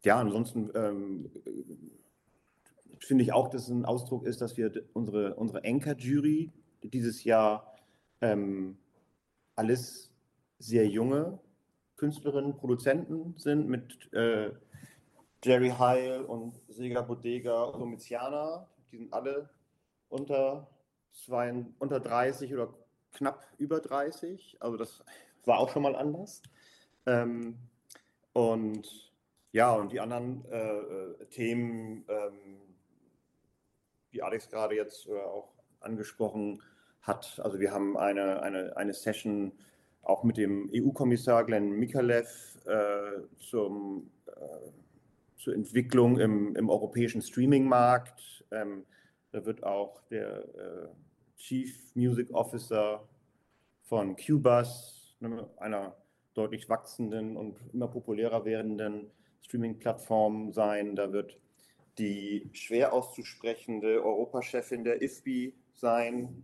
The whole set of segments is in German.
Ja, ansonsten finde ich auch, dass es ein Ausdruck ist, dass wir unsere Anchor-Jury dieses Jahr alles sehr junge Künstlerinnen, Produzenten sind mit Jerry Heil und Sega Bodega Domiziana. Die sind alle unter 30 oder knapp über 30. Also das war auch schon mal anders. Und ja, und die anderen Themen, die Alex gerade jetzt auch angesprochen hat. Also wir haben eine Session auch mit dem EU-Kommissar Glenn Mikalev zur Entwicklung im europäischen Streaming-Markt. Da wird auch der Chief Music Officer von Qbuzz, einer deutlich wachsenden und immer populärer werdenden Streaming-Plattform sein. Da wird die schwer auszusprechende Europachefin der IFPI sein,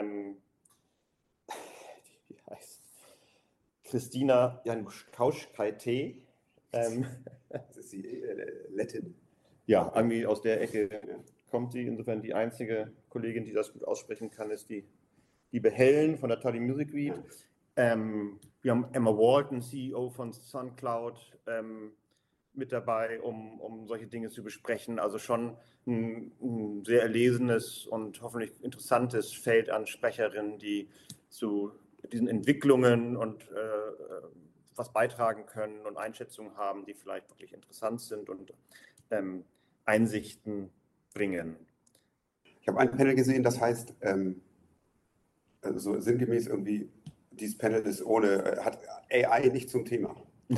die heißt Christina Januszkauskaite. Das ist die Lettin. Ja, irgendwie aus der Ecke kommt sie. Insofern die einzige Kollegin, die das gut aussprechen kann, ist die Liebe Helen von der Toddy Music Week. Wir haben Emma Walton, CEO von SunCloud, mit dabei, um solche Dinge zu besprechen. Also schon ein sehr erlesenes und hoffentlich interessantes Feld an Sprecherinnen, die zu diesen Entwicklungen und was beitragen können und Einschätzungen haben, die vielleicht wirklich interessant sind und Einsichten bringen. Ich habe ein Panel gesehen, das heißt, so sinngemäß irgendwie, dieses Panel ist hat AI nicht zum Thema.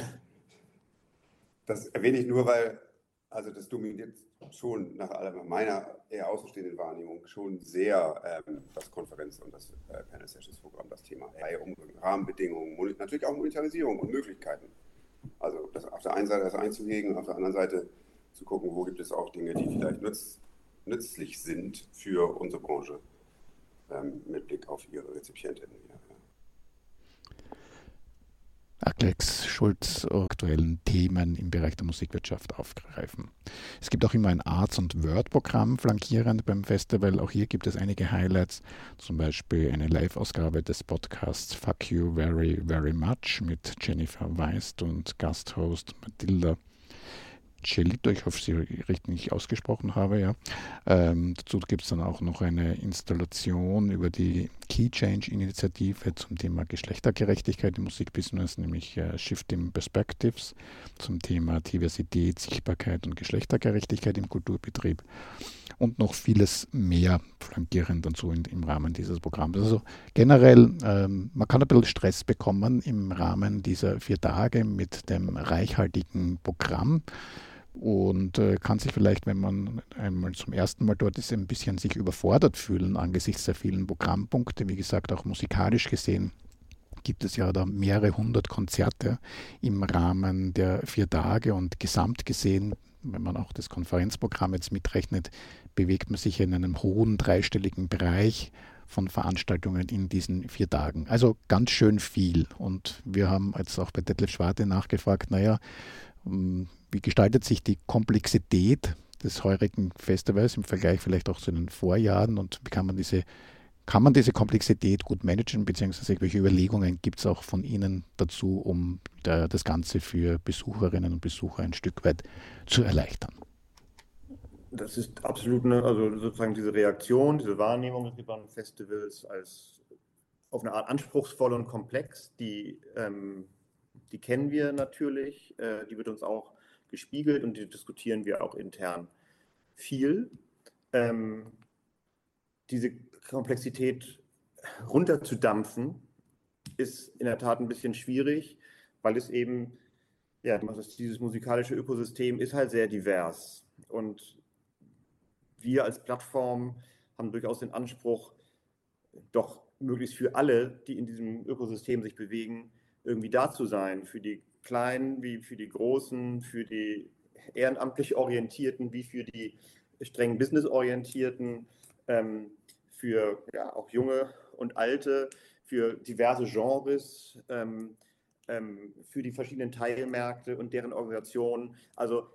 Das erwähne ich nur, weil, also das dominiert schon nach meiner eher außenstehenden Wahrnehmung schon sehr das Konferenz- und das Panel-Sessions-Programm, das Thema AI, Rahmenbedingungen, natürlich auch Monetarisierung und Möglichkeiten. Also das auf der einen Seite das einzuhegen, auf der anderen Seite zu gucken, wo gibt es auch Dinge, die vielleicht nützlich sind für unsere Branche mit Blick auf ihre Rezipientinnen. Alex Schulz aktuellen Themen im Bereich der Musikwirtschaft aufgreifen. Es gibt auch immer ein Arts- und Word-Programm flankierend beim Festival. Auch hier gibt es einige Highlights, zum Beispiel eine Live-Ausgabe des Podcasts Fuck You Very, Very Much mit Jennifer Weist und Gasthost Matilda Celito, ich hoffe, ich sie richtig ausgesprochen habe. Ja. Dazu gibt es dann auch noch eine Installation über die Key Change-Initiative zum Thema Geschlechtergerechtigkeit im Musikbusiness, nämlich Shifting Perspectives zum Thema Diversität, Sichtbarkeit und Geschlechtergerechtigkeit im Kulturbetrieb und noch vieles mehr flankierend dazu im Rahmen dieses Programms. Also generell, man kann ein bisschen Stress bekommen im Rahmen dieser 4 Tage mit dem reichhaltigen Programm. Und kann sich vielleicht, wenn man einmal zum ersten Mal dort ist, ein bisschen sich überfordert fühlen angesichts der vielen Programmpunkte. Wie gesagt, auch musikalisch gesehen gibt es ja da mehrere hundert Konzerte im Rahmen der 4 Tage und gesamt gesehen, wenn man auch das Konferenzprogramm jetzt mitrechnet, bewegt man sich in einem hohen dreistelligen Bereich von Veranstaltungen in diesen 4 Tagen. Also ganz schön viel. Und wir haben jetzt auch bei Detlef Schwarte nachgefragt, wie gestaltet sich die Komplexität des heurigen Festivals im Vergleich vielleicht auch zu den Vorjahren und wie kann man diese Komplexität gut managen, beziehungsweise welche Überlegungen gibt es auch von Ihnen dazu, um das Ganze für Besucherinnen und Besucher ein Stück weit zu erleichtern? Das ist absolut also sozusagen diese Reaktion, diese Wahrnehmung des Festivals als auf eine Art anspruchsvoll und komplex, die kennen wir natürlich, die wird uns auch gespiegelt und die diskutieren wir auch intern viel. Diese Komplexität runterzudampfen ist in der Tat ein bisschen schwierig, weil es eben, dieses musikalische Ökosystem ist halt sehr divers und wir als Plattform haben durchaus den Anspruch, doch möglichst für alle, die in diesem Ökosystem sich bewegen, irgendwie da zu sein, für die Kleinen wie für die Großen, für die ehrenamtlich Orientierten wie für die streng businessorientierten, für auch Junge und Alte, für diverse Genres, für die verschiedenen Teilmärkte und deren Organisationen. Also